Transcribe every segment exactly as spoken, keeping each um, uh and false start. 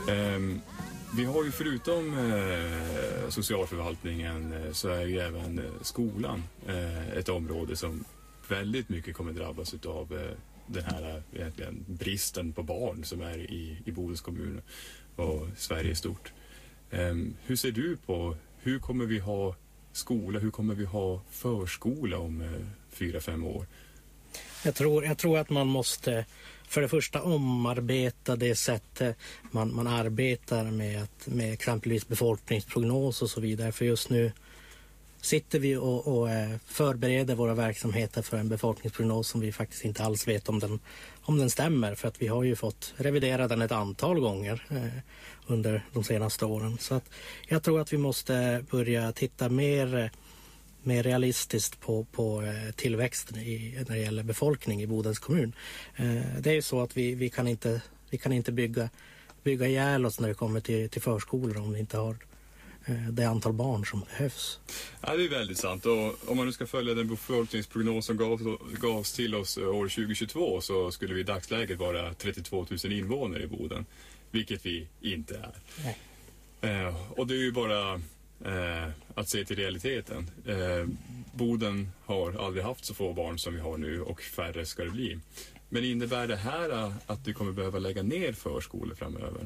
Um, vi har ju förutom uh, socialförvaltningen uh, så är ju även uh, skolan uh, ett område som väldigt mycket kommer drabbas utav uh, den här egentligen bristen på barn som är i, i Bodens kommun och Sverige stort. Um, hur ser du på, hur kommer vi ha skola, hur kommer vi ha förskola om uh, fyra, fem år? Jag tror, jag tror att man måste för det första omarbeta det sättet man, man arbetar med, att, med exempelvis befolkningsprognos och så vidare. För just nu sitter vi och, och förbereder våra verksamheter för en befolkningsprognos som vi faktiskt inte alls vet om den, om den stämmer. För att vi har ju fått revidera den ett antal gånger eh, under de senaste åren. Så att jag tror att vi måste börja titta mer mer realistiskt på, på tillväxten i, när det gäller befolkning i Bodens kommun. Eh, det är ju så att vi, vi kan inte, vi kan inte bygga, bygga ihjäl oss när det kommer till, till förskolor om vi inte har eh, det antal barn som behövs. Ja, det är väldigt sant. Och om man nu ska följa den befolkningsprognos som gavs, gavs till oss år tjugohundratjugotvå så skulle vi i dagsläget vara trettiotvå tusen invånare i Boden, vilket vi inte är. Nej. Eh, och det är ju bara Eh, att se till realiteten. Eh, Boden har aldrig haft så få barn som vi har nu och färre ska det bli. Men innebär det här att du kommer behöva lägga ner förskolor framöver?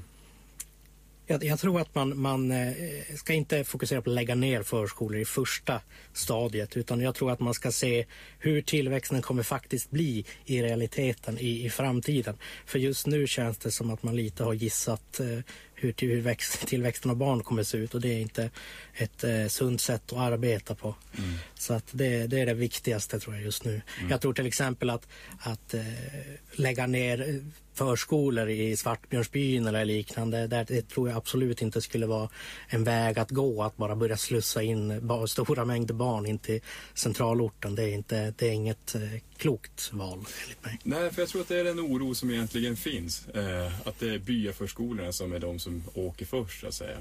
Jag, jag tror att man, man eh, ska inte fokusera på att lägga ner förskolor i första stadiet, utan jag tror att man ska se hur tillväxten kommer faktiskt bli i realiteten i, i framtiden. För just nu känns det som att man lite har gissat eh, hur, hur växt, tillväxten av barn kommer se ut, och det är inte ett eh, sunt sätt att arbeta på. Mm. Så att det, det är det viktigaste tror jag just nu. Mm. Jag tror till exempel att, att eh, lägga ner förskolor i Svartbjörnsbyn eller liknande, där det tror jag absolut inte skulle vara en väg att gå, att bara börja slussa in bara stora mängder barn in till centralorten. Det är, inte, det är inget eh, klokt val enligt mig. Nej, för jag tror att det är en oro som egentligen finns. Eh, att det är byaförskolorna som är de som åker först så att säga.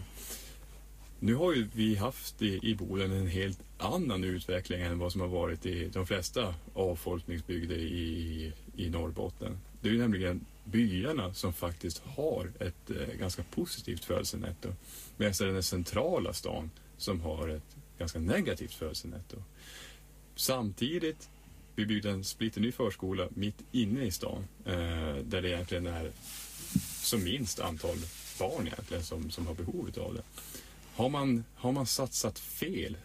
Nu har ju vi haft i, i Boden en helt annan utveckling än vad som har varit i de flesta avfolkningsbygder i, i Norrbotten. Det är ju nämligen byarna som faktiskt har ett eh, ganska positivt födelsenetto, medan det är den centrala stan som har ett ganska negativt födelsenetto. Samtidigt, vi byggde en splitterny förskola mitt inne i stan eh, där det egentligen är som minst antal barn egentligen som, som har behovet av det. Har man, har man satsat fel?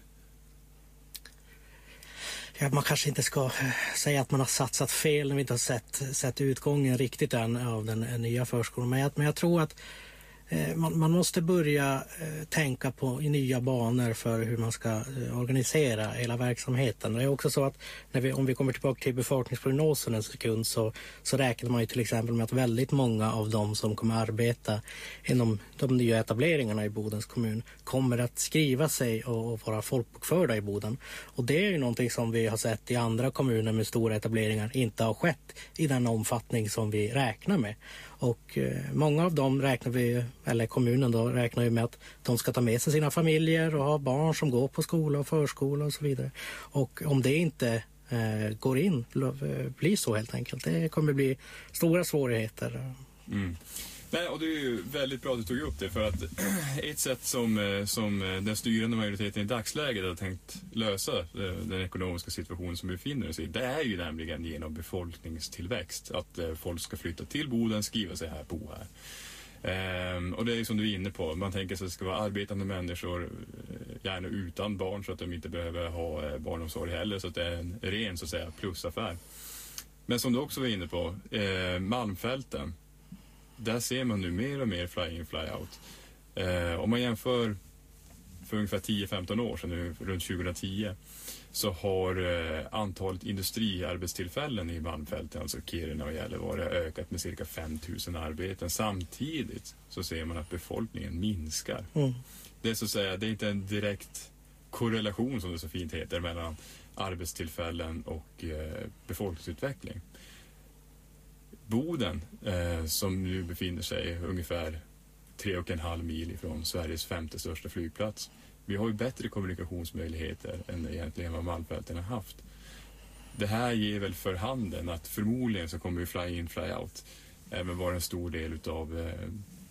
Ja, man kanske inte ska säga att man har satsat fel när vi inte har sett, sett utgången riktigt än av den nya förskolan. Men jag, men jag tror att eh, man, man måste börja eh, tänka på i nya banor för hur man ska eh, organisera hela verksamheten. Det är också så att när vi, om vi kommer tillbaka till befolkningsprognosen en sekund så, så räknar man ju till exempel med att väldigt många av dem som kommer arbeta inom de nya etableringarna i Bodens kommun kommer att skriva sig och, och vara folkbokförda i Boden. Och det är ju någonting som vi har sett i andra kommuner med stora etableringar inte har skett i den omfattning som vi räknar med. Och eh, många av dem räknar vi, eller kommunen då, räknar ju med att de ska ta med sig sina familjer och ha barn som går på skola och förskola och så vidare. Och om det inte eh, går in, blir så helt enkelt. Det kommer bli stora svårigheter. Mm. Nej, och det är ju väldigt bra att du tog upp det, för att ett sätt som, som den styrande majoriteten i dagsläget har tänkt lösa den ekonomiska situationen som vi befinner oss i, det är ju nämligen genom befolkningstillväxt. Att folk ska flytta till Boden, skriva sig här, bo här. Ehm, och det är som du är inne på, man tänker sig att det ska vara arbetande människor, gärna utan barn så att de inte behöver ha barnomsorg heller, så att det är en ren så att säga plusaffär. Men som du också var inne på, eh, Malmfälten, där ser man nu mer och mer fly-in, fly-out. Eh, om man jämför för ungefär tio femton år sedan, nu, runt tjugohundratio, så har eh, antalet industriarbetstillfällen i Malmfälten, alltså Kiruna och Gällivare, ökat med cirka fem tusen arbeten. Samtidigt så ser man att befolkningen minskar. Mm. Det är så att säga, det är inte en direkt korrelation som det så fint heter mellan arbetstillfällen och eh, befolkningsutveckling. Boden, eh, som nu befinner sig ungefär tre och en halv mil ifrån Sveriges femte största flygplats. Vi har ju bättre kommunikationsmöjligheter än egentligen vad Malmfälten har haft. Det här ger väl för handen att förmodligen så kommer ju fly-in, fly-out även vara en stor del utav eh,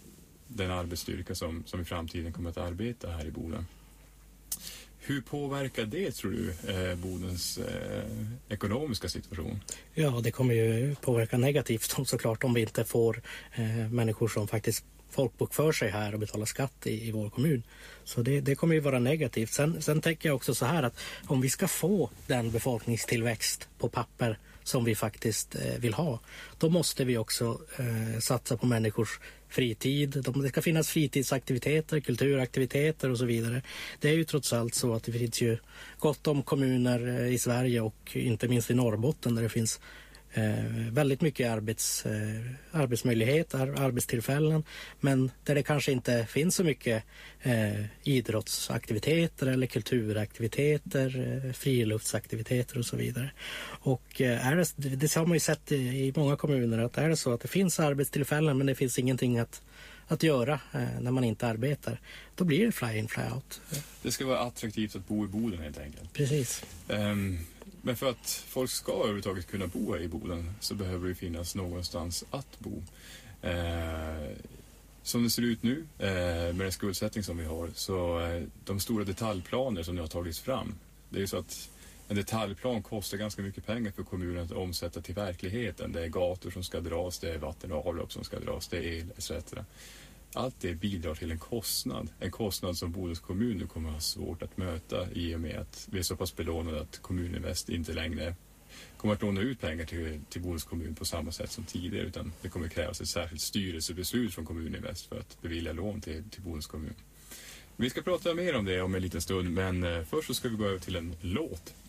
den arbetsstyrka som, som i framtiden kommer att arbeta här i Boden. Hur påverkar det, tror du, eh, Bodens eh, ekonomiska situation? Ja, det kommer ju påverka negativt såklart om vi inte får eh, människor som faktiskt folkbokför sig här och betalar skatt i, i vår kommun. Så det, det kommer ju vara negativt. Sen, sen tänker jag också så här att om vi ska få den befolkningstillväxt på papper som vi faktiskt eh, vill ha, då måste vi också eh, satsa på människors fritid. De, det ska finnas fritidsaktiviteter, kulturaktiviteter och så vidare. Det är ju trots allt så att det finns ju gott om kommuner eh, i Sverige och inte minst i Norrbotten där det finns Eh, väldigt mycket arbets, eh, arbetsmöjligheter, arbetstillfällen, men där det kanske inte finns så mycket eh, idrottsaktiviteter eller kulturaktiviteter, eh, friluftsaktiviteter och så vidare. Och eh, är det, det har man ju sett i, i många kommuner att är det så att det finns arbetstillfällen men det finns ingenting att att göra eh, när man inte arbetar, då blir det fly in, fly out. Det ska vara attraktivt att bo i Boden helt enkelt. Precis. Um, men för att folk ska överhuvudtaget kunna bo här i Boden så behöver det finnas någonstans att bo. Uh, som det ser ut nu, uh, med den skuldsättning som vi har, så uh, de stora detaljplaner som nu har tagits fram, det är ju så att en detaljplan kostar ganska mycket pengar för kommunen att omsätta till verkligheten. Det är gator som ska dras, det är vatten och avlopp som ska dras, det är el et cetera. Allt det bidrar till en kostnad. En kostnad som Bodens kommun nu kommer att ha svårt att möta i och med att vi är så pass belånade att Kommuninvest inte längre kommer att låna ut pengar till, till Bodens kommun på samma sätt som tidigare, utan det kommer krävas ett särskilt styrelsebeslut från Kommuninvest för att bevilja lån till, till Bodens kommun. Vi ska prata mer om det om en liten stund, men först så ska vi gå över till en låt.